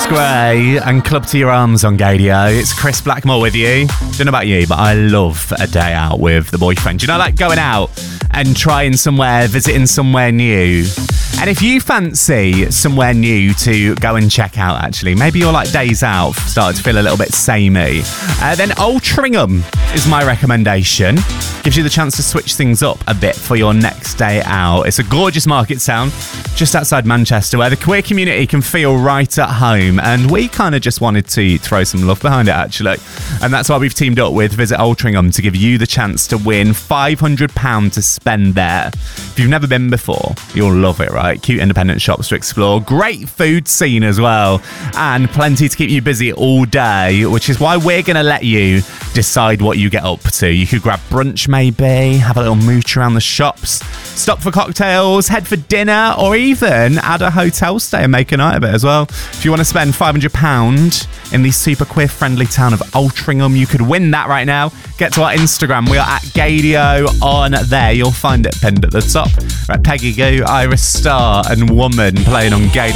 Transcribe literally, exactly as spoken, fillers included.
Julius Gray and Club to Your Arms on Gadio. It's Chris Blackmore with you. Don't know about you, but I love a day out with the boyfriend. You know, like going out and trying somewhere, visiting somewhere new. And if you fancy somewhere new to go and check out, actually, maybe you're like days out, started to feel a little bit samey, uh, then Altrincham is my recommendation. Gives you the chance to switch things up a bit for your next day out. It's a gorgeous market town just outside Manchester where the queer community can feel right at home, and we kind of just wanted to throw some love behind it, actually. And that's why we've teamed up with Visit Altrincham to give you the chance to win five hundred pounds to spend there. If you've never been before, you'll love it, right? Cute independent shops to explore, great food scene as well, and plenty to keep you busy all day, which is why we're going to let you decide what you get up to. You could grab brunch maybe, have a little mooch around the shops, stop for cocktails, head for dinner, or even add a hotel stay and make a night of it as well. If you want to spend five hundred pounds in the super queer friendly town of Altrincham, you could win that right now. Get to our Instagram. We are at Gadio on there. You'll find it pinned at the top. Right, Peggy Goo, Iris Star and Woman playing on Gadio.